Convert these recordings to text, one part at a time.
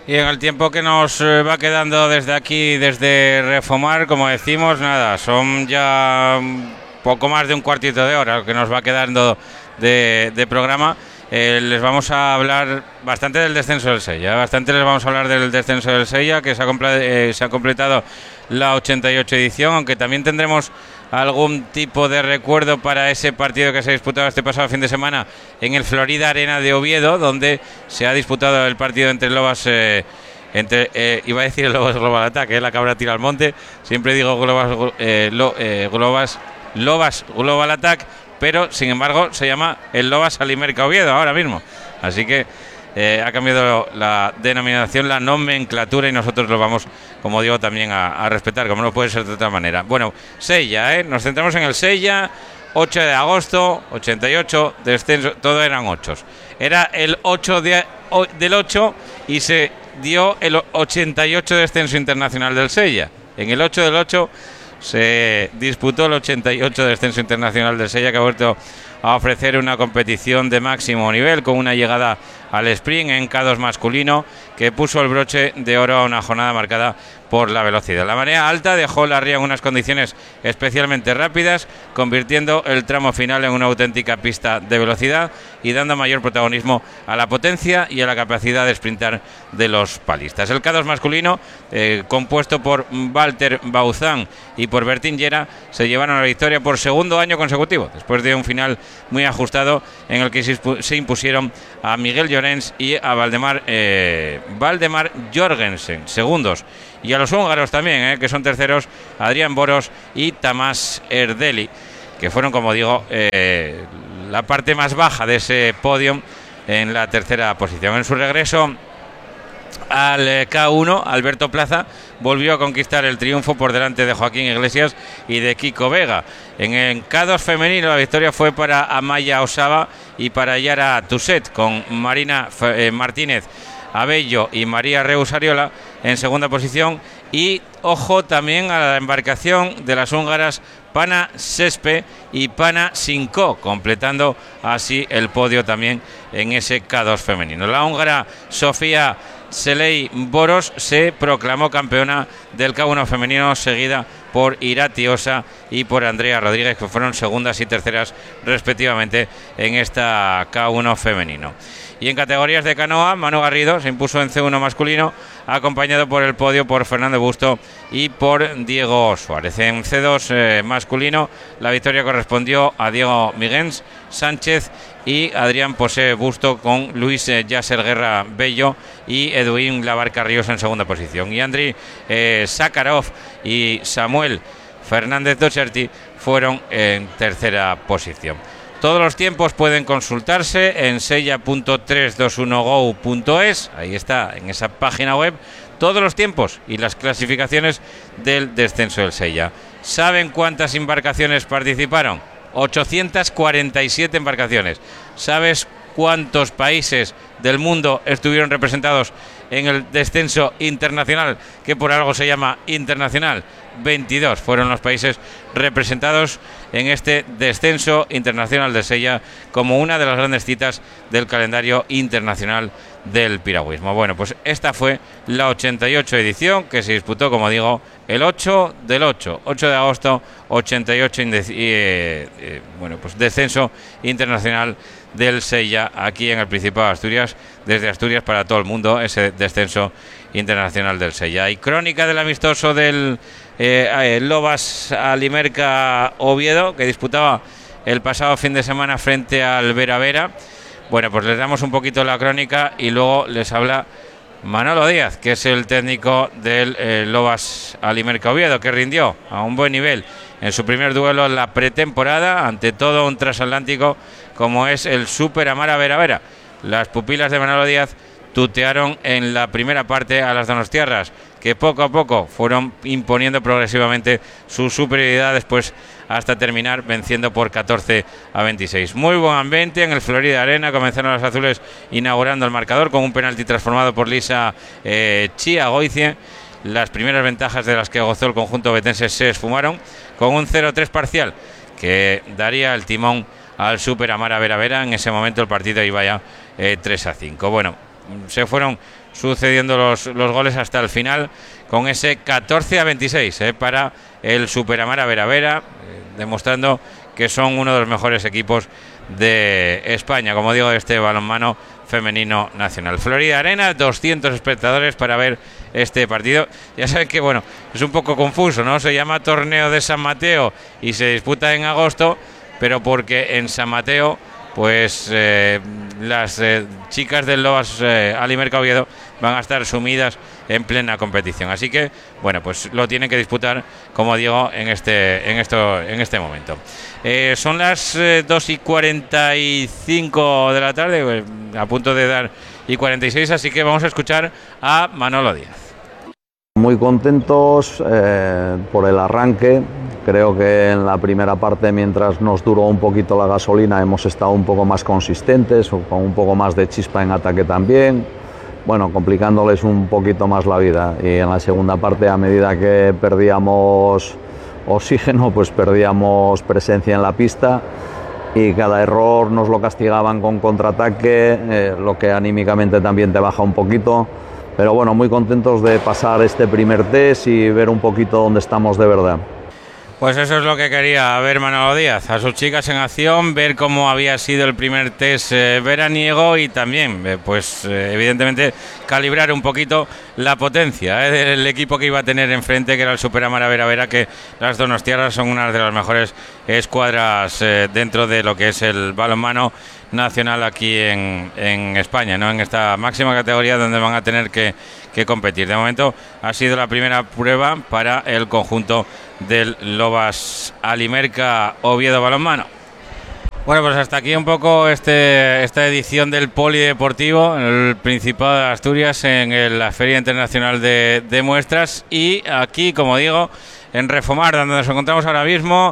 Y en el tiempo que nos va quedando desde aquí, desde Refomar, como decimos, nada, son ya poco más de un cuartito de hora lo que nos va quedando de programa. Les vamos a hablar bastante del descenso del Sella, bastante les vamos a hablar del descenso del Sella, que se ha completado la 88 edición, aunque también tendremos algún tipo de recuerdo para ese partido que se ha disputado este pasado fin de semana en el Florida Arena de Oviedo, donde se ha disputado el partido entre Lobas, iba a decir el Lobas Global Attack, la cabra tira al monte, siempre digo Lobas Global Attack, pero sin embargo se llama el Lobas Alimerca Oviedo ahora mismo, así que ha cambiado la denominación, la nomenclatura, y nosotros lo vamos, como digo, también a respetar, como no puede ser de otra manera. Bueno, Sella, nos centramos en el Sella, 8 de agosto, 88, descenso, todo eran 8. Era el 8 del 8 y se dio el 88 descenso internacional del Sella. En el 8 del 8 se disputó el 88 descenso internacional del Sella, que ha vuelto a ofrecer una competición de máximo nivel, con una llegada al sprint en K2 masculino que puso el broche de oro a una jornada marcada por la velocidad. La marea alta dejó la ría en unas condiciones especialmente rápidas, convirtiendo el tramo final en una auténtica pista de velocidad y dando mayor protagonismo a la potencia y a la capacidad de sprintar de los palistas. El K2 masculino, compuesto por Walter Bauzán y por Bertín Llera, se llevaron la victoria por segundo año consecutivo, después de un final muy ajustado en el que se impusieron a Miguel Llorens y a Valdemar Jorgensen, segundos, y a los húngaros también, que son terceros, Adrián Boros y Tamás Erdeli, que fueron, como digo, la parte más baja de ese podio en la tercera posición. En su regreso al K1, Alberto Plaza volvió a conquistar el triunfo por delante de Joaquín Iglesias y de Kiko Vega. En el K2 femenino la victoria fue para Amaya Osaba y para Yara Tuset, con Marina Martínez Abello y María Reus Ariola en segunda posición. Y ojo también a la embarcación de las húngaras Pana Sespe y Pana Sinko, completando así el podio también en ese K2 femenino. La húngara Sofía Selei Boros se proclamó campeona del K1 femenino, seguida por Irati Osa y por Andrea Rodríguez, que fueron segundas y terceras respectivamente en esta K1 femenino. Y en categorías de canoa, Manu Garrido se impuso en C1 masculino, acompañado por el podio por Fernando Busto y por Diego Suárez. En C2 masculino, la victoria correspondió a Diego Miguens Sánchez y Adrián Posé Busto, con Luis Yasser Guerra Bello y Edwin Labarca Ríos en segunda posición. Y Andriy Sakharov y Samuel Fernández Docherty fueron en tercera posición. Todos los tiempos pueden consultarse en sella.321go.es, ahí está, en esa página web, todos los tiempos y las clasificaciones del descenso del Sella. ¿Saben cuántas embarcaciones participaron? 847 embarcaciones. ¿Sabes cuántos países del mundo estuvieron representados en el descenso internacional, que por algo se llama internacional? 22 fueron los países representados en este descenso internacional de Sella, como una de las grandes citas del calendario internacional del piragüismo. Bueno, pues esta fue la 88 edición, que se disputó, como digo, el 8 del 8 de agosto, 88 bueno, pues descenso internacional del Sella aquí en el Principado de Asturias, desde Asturias para todo el mundo, ese descenso internacional del Sella. Y crónica del amistoso del Lobas Alimerca Oviedo, que disputaba el pasado fin de semana frente al Vera Vera. Bueno, pues les damos un poquito la crónica y luego les habla Manolo Díaz, que es el técnico del Lobas Alimerca Oviedo, que rindió a un buen nivel en su primer duelo en la pretemporada, ante todo un transatlántico como es el Super Amara Vera Vera. Las pupilas de Manolo Díaz tutearon en la primera parte a las donostiarras, que poco a poco fueron imponiendo progresivamente su superioridad, después hasta terminar venciendo por 14-26. Muy buen ambiente en el Florida Arena. Comenzaron los azules inaugurando el marcador con un penalti transformado por Lisa Chiagoicie. Las primeras ventajas de las que gozó el conjunto betense se esfumaron con un 0-3 parcial que daría el timón al Super Amara Vera Vera. En ese momento el partido iba ya 3-5. Bueno, se fueron sucediendo los goles hasta el final, con ese 14-26 para el Superamara Vera, demostrando que son uno de los mejores equipos de España, como digo, este balonmano femenino nacional. Florida Arena, 200 espectadores para ver este partido. Ya saben que, bueno, es un poco confuso, ¿no? Se llama Torneo de San Mateo y se disputa en agosto, pero porque en San Mateo, pues las chicas del Lobas Alimerca Oviedo van a estar sumidas en plena competición. Así que, bueno, pues lo tienen que disputar, como digo, en este momento. Son las 2:45 de la tarde, a punto de dar y 46, así que vamos a escuchar a Manolo Díaz. Muy contentos por el arranque. Creo que en la primera parte, mientras nos duró un poquito la gasolina, hemos estado un poco más consistentes, con un poco más de chispa en ataque también. Bueno, complicándoles un poquito más la vida. Y en la segunda parte, a medida que perdíamos oxígeno, pues perdíamos presencia en la pista. Y cada error nos lo castigaban con contraataque, lo que anímicamente también te baja un poquito. Pero bueno, muy contentos de pasar este primer test y ver un poquito dónde estamos de verdad. Pues eso es lo que quería ver Manolo Díaz, a sus chicas en acción, ver cómo había sido el primer test veraniego y también, evidentemente, calibrar un poquito la potencia del equipo que iba a tener enfrente, que era el Superamara Vera, que las donostiarras son una de las mejores escuadras dentro de lo que es el balonmano nacional aquí en España, ¿no? En esta máxima categoría donde van a tener que competir. De momento ha sido la primera prueba para el conjunto del Lobas Alimerca Oviedo Balonmano. Bueno, pues hasta aquí un poco esta edición del Polideportivo, el Principado de Asturias, en la Feria Internacional de Muestras, y aquí, como digo, en Refomar, donde nos encontramos ahora mismo,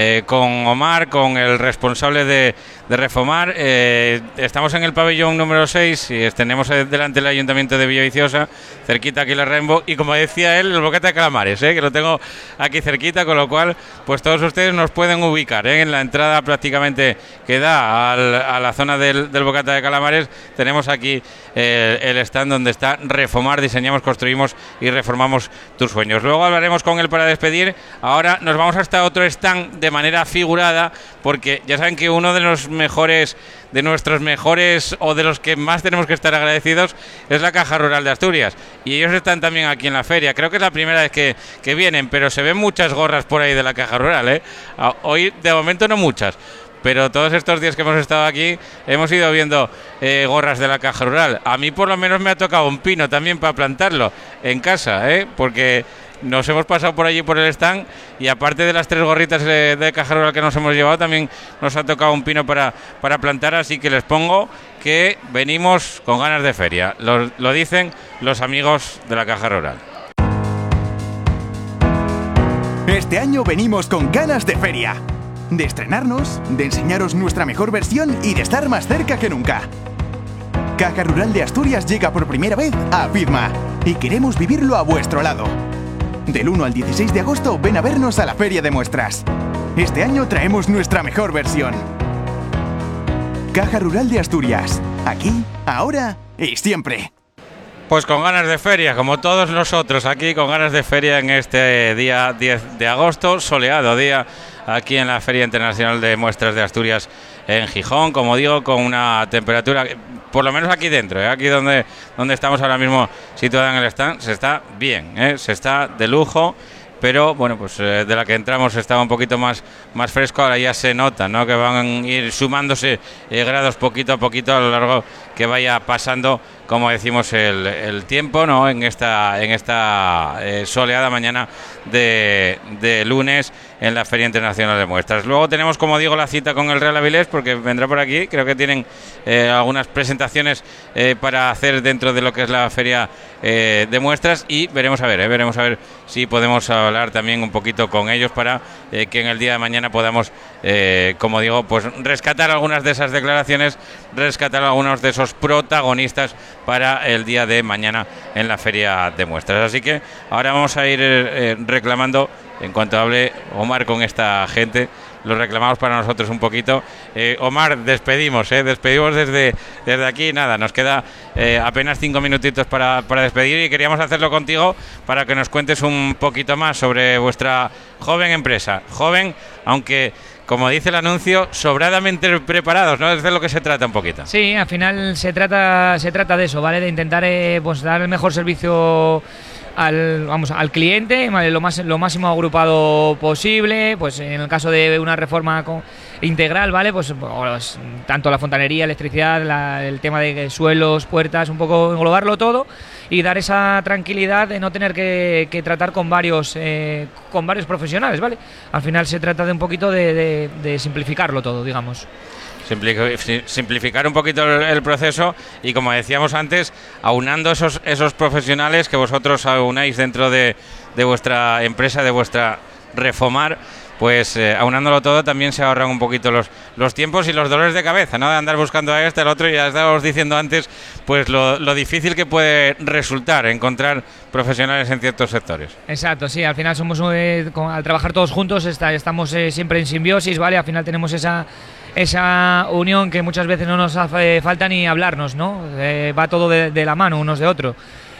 con Omar, con el responsable de Refomar. Estamos en el pabellón número 6 y tenemos delante el Ayuntamiento de Villaviciosa, cerquita aquí la Rainbow, y como decía él, el bocata de calamares, que lo tengo aquí cerquita, con lo cual pues todos ustedes nos pueden ubicar en la entrada prácticamente que da a la zona del bocata de calamares. Tenemos aquí el stand donde está Refomar, diseñamos, construimos y reformamos tus sueños. Luego hablaremos con él para despedir. Ahora nos vamos hasta otro stand de manera figurada, porque ya saben que uno de los mejores, de nuestros mejores, o de los que más tenemos que estar agradecidos, es la Caja Rural de Asturias, y ellos están también aquí en la feria. Creo que es la primera vez que vienen, pero se ven muchas gorras por ahí de la Caja Rural, Hoy de momento no muchas, pero todos estos días que hemos estado aquí hemos ido viendo gorras de la Caja Rural. A mí por lo menos me ha tocado un pino también para plantarlo en casa, porque nos hemos pasado por allí por el stand, y aparte de las 3 gorritas de Caja Rural que nos hemos llevado, también nos ha tocado un pino para plantar, así que les pongo que venimos con ganas de feria. Lo dicen los amigos de la Caja Rural. Este año venimos con ganas de feria, de estrenarnos, de enseñaros nuestra mejor versión y de estar más cerca que nunca. Caja Rural de Asturias llega por primera vez a FIDMA y queremos vivirlo a vuestro lado. Del 1 al 16 de agosto ven a vernos a la Feria de Muestras. Este año traemos nuestra mejor versión. Caja Rural de Asturias. Aquí, ahora y siempre. Pues con ganas de feria, como todos nosotros aquí, con ganas de feria en este día 10 de agosto, soleado día aquí en la Feria Internacional de Muestras de Asturias en Gijón, como digo, con una temperatura, por lo menos aquí dentro, aquí donde estamos ahora mismo situada en el stand, se está bien, se está de lujo. Pero bueno, pues de la que entramos estaba un poquito más fresco. Ahora ya se nota, ¿no?, que van a ir sumándose grados poquito a poquito a lo largo que vaya pasando, como decimos, el tiempo, ¿no?, en esta soleada mañana de lunes en la Feria Internacional de Muestras. Luego tenemos, como digo, la cita con el Real Avilés, porque vendrá por aquí. Creo que tienen algunas presentaciones para hacer dentro de lo que es la Feria de Muestras, y veremos a ver si podemos hablar también un poquito con ellos para que en el día de mañana podamos, como digo, pues rescatar algunas de esas declaraciones, rescatar algunos de esos protagonistas para el día de mañana en la Feria de Muestras. Así que ahora vamos a ir reclamando, en cuanto hable Omar con esta gente, lo reclamamos para nosotros un poquito. Omar, despedimos desde aquí, nada, nos queda apenas 5 minutitos para despedir y queríamos hacerlo contigo para que nos cuentes un poquito más sobre vuestra joven empresa, joven, aunque como dice el anuncio, sobradamente preparados, ¿no? Es de lo que se trata un poquito. Sí, al final se trata de eso, ¿vale? De intentar pues dar el mejor servicio al cliente, ¿vale? Lo máximo agrupado posible, pues en el caso de una reforma integral, ¿vale? Pues tanto la fontanería, electricidad, el tema de suelos, puertas, un poco englobarlo todo y dar esa tranquilidad de no tener que tratar con varios profesionales, ¿vale? Al final se trata de un poquito de simplificarlo todo, digamos. Simplificar un poquito el proceso y, como decíamos antes, aunando esos profesionales que vosotros aunáis dentro de vuestra empresa, de vuestra Refomar, pues aunándolo todo también se ahorran un poquito los tiempos y los dolores de cabeza, ¿no? De andar buscando a al otro, y ya estábamos diciendo antes pues lo difícil que puede resultar encontrar profesionales en ciertos sectores. Exacto, sí, al final somos al trabajar todos juntos estamos siempre en simbiosis, ¿vale? Al final tenemos esa unión que muchas veces no nos hace falta ni hablarnos, ¿no? Va todo de la mano unos de otros.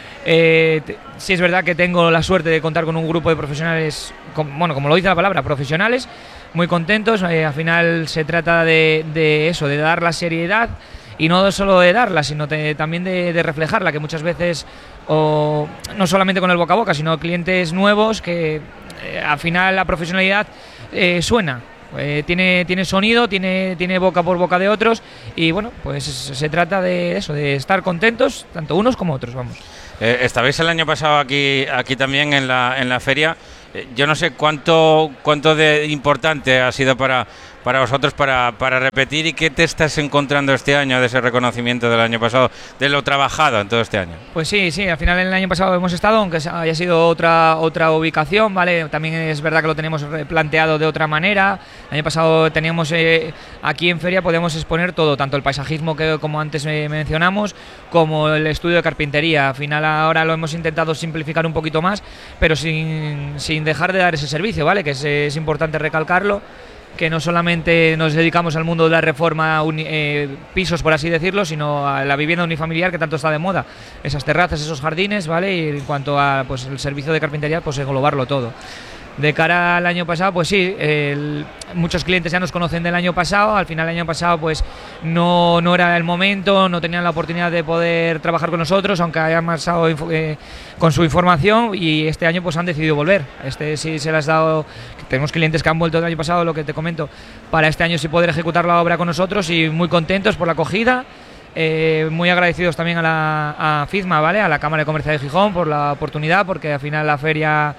Sí es verdad que tengo la suerte de contar con un grupo de profesionales, como lo dice la palabra, profesionales, muy contentos. Al final se trata de eso, de dar la seriedad y no solo de darla, sino también de reflejarla, que muchas veces, no solamente con el boca a boca, sino clientes nuevos que al final la profesionalidad suena. Tiene sonido, tiene boca por boca de otros y bueno, pues se trata de eso, de estar contentos, tanto unos como otros, vamos. Estabais el año pasado aquí también en la feria. Yo no sé cuánto de importante ha sido para vosotros para repetir, y qué te estás encontrando este año de ese reconocimiento del año pasado, de lo trabajado en todo este año. Pues sí, al final el año pasado hemos estado, aunque haya sido otra ubicación, ¿vale? También es verdad que lo tenemos planteado de otra manera. El año pasado teníamos aquí en feria podíamos exponer todo, tanto el paisajismo que como antes mencionamos, como el estudio de carpintería. Al final ahora lo hemos intentado simplificar un poquito más, pero sin dejar de dar ese servicio, ¿vale? Que es importante recalcarlo, que no solamente nos dedicamos al mundo de la reforma pisos, por así decirlo, sino a la vivienda unifamiliar que tanto está de moda, esas terrazas, esos jardines, ¿vale? Y en cuanto a pues el servicio de carpintería, pues englobarlo todo. De cara al año pasado, pues sí, muchos clientes ya nos conocen del año pasado. Al final el año pasado pues no era el momento, no tenían la oportunidad de poder trabajar con nosotros, aunque hayan pasado con su información, y este año pues han decidido volver. Sí se les ha dado, tenemos clientes que han vuelto del año pasado, lo que te comento, para este año sí poder ejecutar la obra con nosotros, y muy contentos por la acogida. Muy agradecidos también a FISMA, ¿vale? A la Cámara de Comercio de Gijón por la oportunidad, porque al final la feria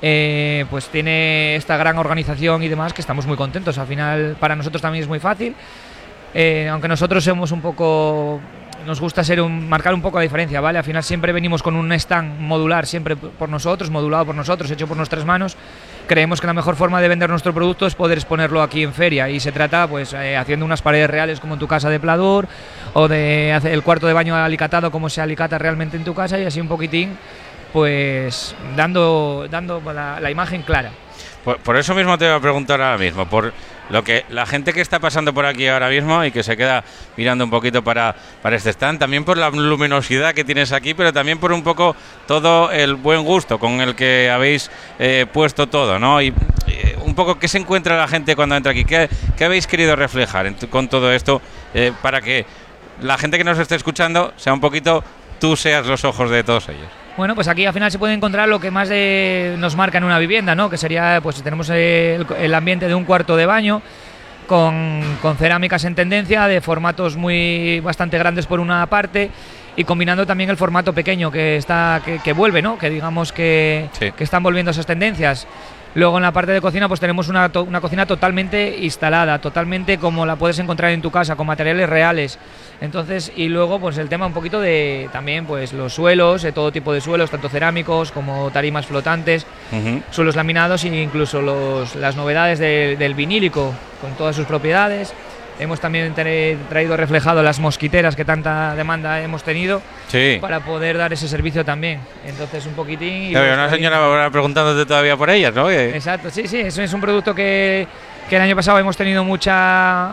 pues tiene esta gran organización y demás, que estamos muy contentos. Al final para nosotros también es muy fácil, aunque nosotros somos un poco, nos gusta marcar un poco la diferencia, ¿vale? Al final siempre venimos con un stand modular, siempre por nosotros, modulado por nosotros, hecho por nuestras manos. Creemos que la mejor forma de vender nuestro producto es poder exponerlo aquí en feria, y se trata pues haciendo unas paredes reales como en tu casa de pladur, o de hacer el cuarto de baño alicatado como se alicata realmente en tu casa, y así un poquitín pues dando la imagen clara. Por eso mismo te voy a preguntar ahora mismo, por lo que la gente que está pasando por aquí ahora mismo y que se queda mirando un poquito para este stand, también por la luminosidad que tienes aquí, pero también por un poco todo el buen gusto con el que habéis puesto todo, ¿no? Y un poco, ¿qué se encuentra la gente cuando entra aquí? ¿Qué habéis querido reflejar con todo esto para que la gente que nos esté escuchando sea un poquito, tú seas los ojos de todos ellos? Bueno, pues aquí al final se puede encontrar lo que más nos marca en una vivienda, ¿no? Que sería, pues tenemos el ambiente de un cuarto de baño con cerámicas en tendencia, de formatos bastante grandes por una parte, y combinando también el formato pequeño que vuelve, ¿no? Que digamos que están volviendo esas tendencias. Luego en la parte de cocina pues tenemos una cocina totalmente instalada, totalmente como la puedes encontrar en tu casa, con materiales reales. Entonces, y luego pues el tema un poquito de también pues los suelos, todo tipo de suelos, tanto cerámicos como tarimas flotantes, suelos laminados, e incluso las novedades del vinílico con todas sus propiedades. Hemos también traído reflejado las mosquiteras que tanta demanda hemos tenido, para poder dar ese servicio también. Entonces un poquitín... Una señora va preguntándote todavía por ellas, ¿no? Exacto, sí, eso es un producto que que el año pasado hemos tenido mucha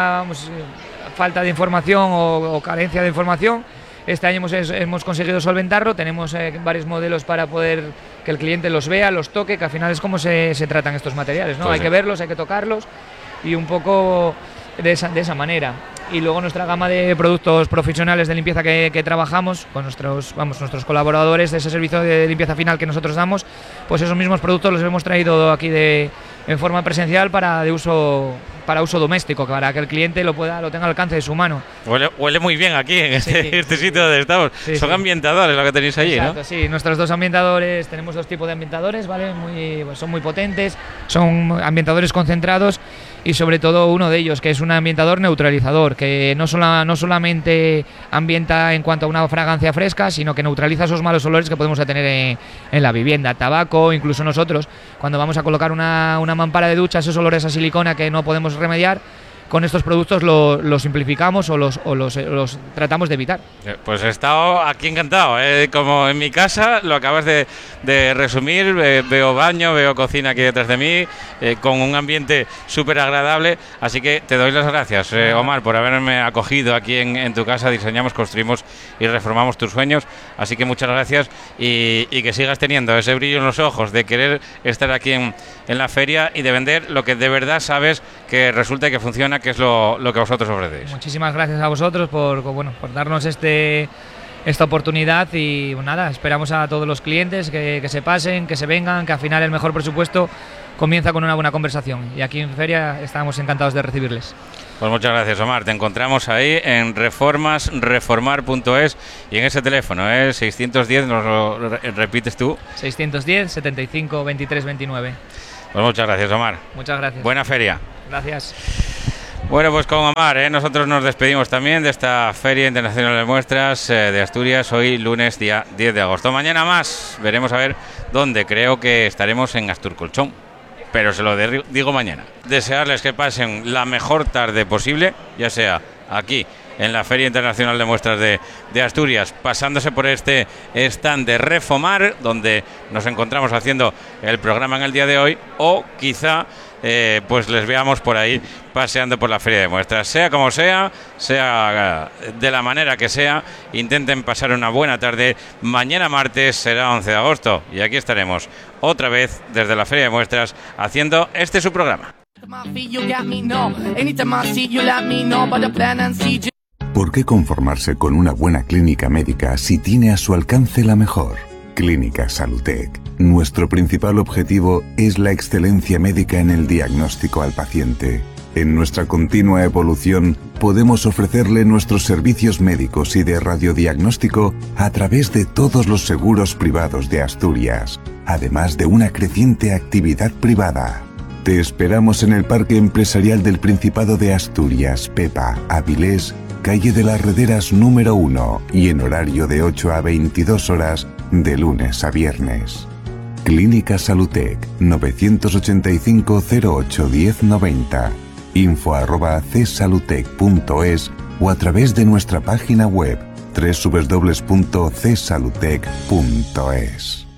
falta de información o carencia de información. Este año hemos conseguido solventarlo, tenemos varios modelos para poder que el cliente los vea, los toque, que al final es como se tratan estos materiales, ¿no? Pues hay que verlos, hay que tocarlos y un poco de esa manera. Y luego nuestra gama de productos profesionales de limpieza que trabajamos con nuestros colaboradores de ese servicio de limpieza final que nosotros damos, pues esos mismos productos los hemos traído aquí en forma presencial para uso doméstico, para que el cliente lo tenga al alcance de su mano. Huele muy bien aquí en este sitio donde estamos. Son ambientadores lo que tenéis allí, exacto, ¿no? Sí, nuestros dos ambientadores, tenemos dos tipos de ambientadores, ¿vale? Son muy potentes, son ambientadores concentrados y sobre todo uno de ellos que es un ambientador neutralizador, que no solamente ambienta en cuanto a una fragancia fresca, sino que neutraliza esos malos olores que podemos tener en la vivienda, tabaco, incluso nosotros cuando vamos a colocar una mampara de ducha, esos olores a silicona que no podemos remediar, con estos productos lo simplificamos o los tratamos de evitar. Pues he estado aquí encantado, como en mi casa, lo acabas de resumir, veo baño, veo cocina aquí detrás de mí, con un ambiente súper agradable, así que te doy las gracias, Omar, por haberme acogido aquí en tu casa. Diseñamos, construimos y reformamos tus sueños, así que muchas gracias y que sigas teniendo ese brillo en los ojos de querer estar aquí en la feria y de vender lo que de verdad sabes que resulta y que funciona, que es lo que vosotros ofrecéis. Muchísimas gracias a vosotros por darnos esta oportunidad y nada, esperamos a todos los clientes que se pasen, que se vengan, que al final el mejor presupuesto comienza con una buena conversación y aquí en Feria estamos encantados de recibirles. Pues muchas gracias, Omar. Te encontramos ahí en reformar.es y en ese teléfono, 610, nos lo repites tú. 610 75 23 29. Pues muchas gracias, Omar. Muchas gracias. Buena feria. Gracias. Bueno, pues con Omar, nosotros nos despedimos también de esta Feria Internacional de Muestras de Asturias, hoy lunes, día 10 de agosto. Mañana más, veremos a ver dónde. Creo que estaremos en Asturcolchón, pero se lo digo mañana. Desearles que pasen la mejor tarde posible, ya sea aquí en la Feria Internacional de Muestras de Asturias, pasándose por este stand de Refomar, donde nos encontramos haciendo el programa en el día de hoy, o quizá pues les veamos por ahí paseando por la Feria de Muestras. Sea como sea de la manera que sea, intenten pasar una buena tarde. Mañana martes será 11 de agosto y aquí estaremos otra vez desde la Feria de Muestras haciendo su programa. ¿Por qué conformarse con una buena clínica médica si tiene a su alcance la mejor? Clínica Salutec. Nuestro principal objetivo es la excelencia médica en el diagnóstico al paciente. En nuestra continua evolución, podemos ofrecerle nuestros servicios médicos y de radiodiagnóstico a través de todos los seguros privados de Asturias, además de una creciente actividad privada. Te esperamos en el Parque Empresarial del Principado de Asturias, Pepa, Avilés, calle de las Rederas número 1 y en horario de 8 a 22 horas de lunes a viernes. Clínica Salutec 985 08 1090, info@csalutec.es o a través de nuestra página web www.csalutec.es.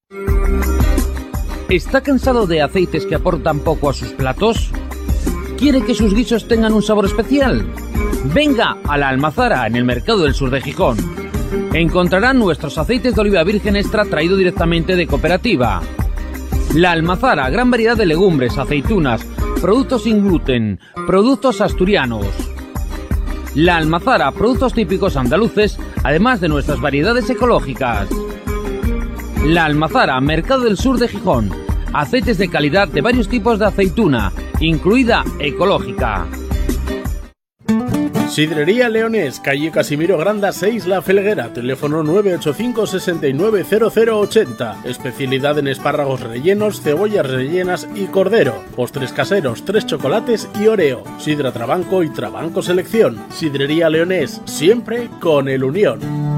¿Está cansado de aceites que aportan poco a sus platos? ¿Quiere que sus guisos tengan un sabor especial? Venga a La Almazara, en el Mercado del Sur de Gijón. Encontrarán nuestros aceites de oliva virgen extra traído directamente de cooperativa. La Almazara, gran variedad de legumbres, aceitunas, productos sin gluten, productos asturianos. La Almazara, productos típicos andaluces, además de nuestras variedades ecológicas. La Almazara, Mercado del Sur de Gijón. Aceites de calidad de varios tipos de aceituna, incluida ecológica. Sidrería Leonés, calle Casimiro Granda 6, La Felguera, teléfono 985 69 0080. Especialidad en espárragos rellenos, cebollas rellenas y cordero. Postres caseros, 3 chocolates y Oreo. Sidra Trabanco y Trabanco Selección. Sidrería Leonés, siempre con el Unión.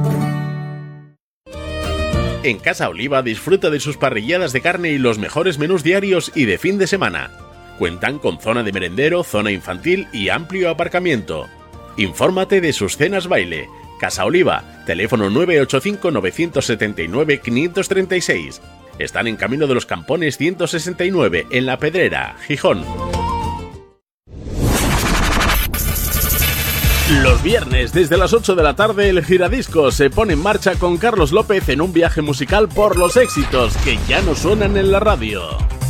En Casa Oliva disfruta de sus parrilladas de carne y los mejores menús diarios y de fin de semana. Cuentan con zona de merendero, zona infantil y amplio aparcamiento. Infórmate de sus cenas baile. Casa Oliva, teléfono 985 979 536. Están en Camino de los Campones 169, en La Pedrera, Gijón. Los viernes, desde las 8 de la tarde, el Giradiscos se pone en marcha con Carlos López en un viaje musical por los éxitos que ya no suenan en la radio.